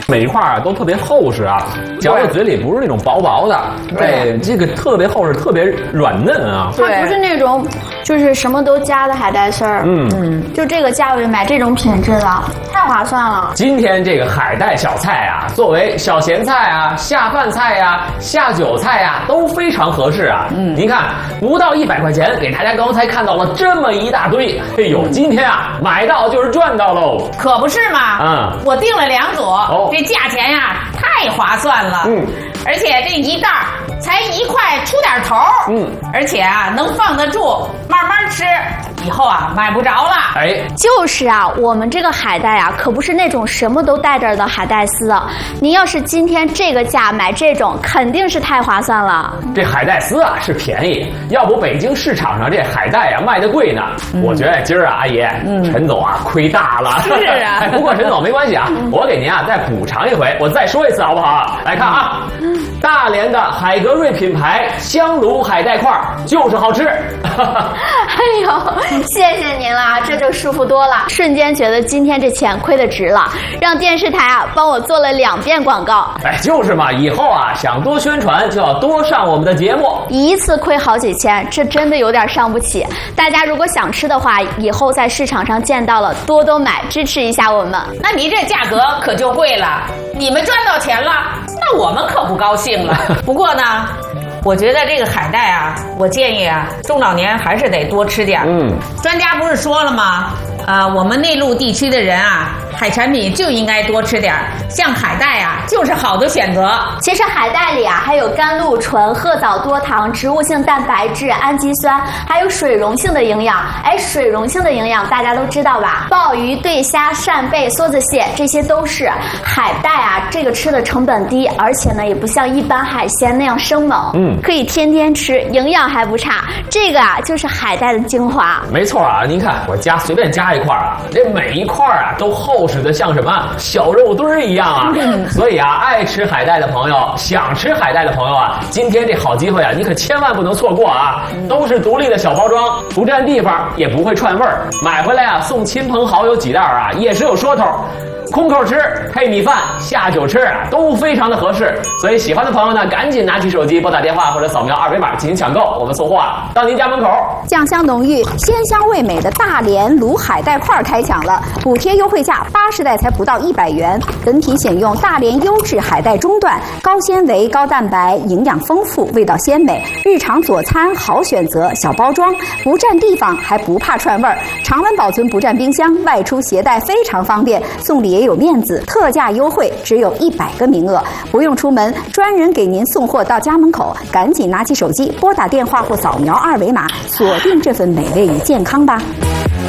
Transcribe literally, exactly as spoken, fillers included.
每一块啊都特别厚实啊，嚼在嘴里不是那种薄薄的，对，这个特别厚实，特别软嫩啊。 它不是那种就是什么都加的海带丝儿，嗯嗯，就这个价位买这种品质的太划算了。 今天这个海带小菜啊，作为小咸菜啊、下饭菜呀、下酒菜呀，都非常合适啊。嗯，您看不到一百块钱，给大家刚才看到了这么一大堆，哎呦，今天啊买到就是赚到喽。 可不是嘛， 嗯， 我订了两组， 哦， 这价钱呀太划算了。嗯，而且这一袋才一块出点头。嗯，而且啊能放得住，慢慢吃。以后啊买不着了。 哎， 就是啊，我们这个海带啊，可不是那种什么都带着的海带丝。您要是今天这个价买这种，肯定是太划算了。 这海带丝啊是便宜，要不北京市场上这海带啊卖的贵呢。嗯、我觉得今儿啊，阿姨，嗯、陈总啊亏大了。 是啊， 哎，不过陈总没关系啊，我给您啊再补偿一回，我再说一次好不好？来看啊，大连的海格瑞品牌香炉海带块就是好吃。 哎呦，谢谢您了，这就舒服多了，瞬间觉得今天这钱亏得值了。让电视台啊帮我做了两遍广告。 哎，就是嘛，以后啊想多宣传就要多上我们的节目。 一次亏好几千，这真的有点伤不起。大家如果想吃的话，以后在市场上见到了多多买，支持一下我们。 那你这价格可就贵了，你们赚到钱了，那我们可不高兴了。不过呢，我觉得这个海带啊，我建议啊，中老年还是得多吃点。嗯，专家不是说了吗？呃，我们内陆地区的人啊，海产品就应该多吃点，像海带啊，就是好的选择。 其实海带里啊，还有甘露醇、褐藻多糖、植物性蛋白质、氨基酸，还有水溶性的营养。哎，水溶性的营养大家都知道吧？鲍鱼、对虾、扇贝、梭子蟹，这些都是海带啊。这个吃的成本低，而且呢，也不像一般海鲜那样生猛，嗯，可以天天吃，营养还不差。这个啊，就是海带的精华。 没错啊，您看我加随便加一块啊，这每一块啊都厚实的像什么小肉墩儿一样啊。所以啊，爱吃海带的朋友，想吃海带的朋友啊，今天这好机会啊，你可千万不能错过啊！都是独立的小包装，不占地方，也不会串味儿。买回来啊，送亲朋好友几袋啊，也是有说头。空口吃、配米饭、下酒吃啊，都非常的合适。所以喜欢的朋友呢，赶紧拿起手机拨打电话或者扫描二维码进行抢购，我们送货啊到您家门口。 酱香浓郁、鲜香味美的大连卤海带块开抢了，补贴优惠价八十袋才不到一百元，本品选用大连优质海带中段，高纤维、高蛋白，营养丰富，味道鲜美，日常佐餐好选择，小包装，不占地方还不怕串味儿，常温保存不占冰箱，外出携带非常方便，送礼也有面子，特价优惠，只有一百个名额，不用出门，专人给您送货到家门口，赶紧拿起手机拨打电话或扫描二维码，锁定这份美味与健康吧。